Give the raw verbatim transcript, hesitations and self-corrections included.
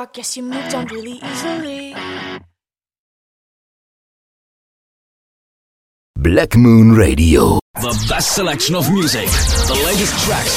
I guess you moved on really easily. Black Moon Radio. The best selection of music, the latest tracks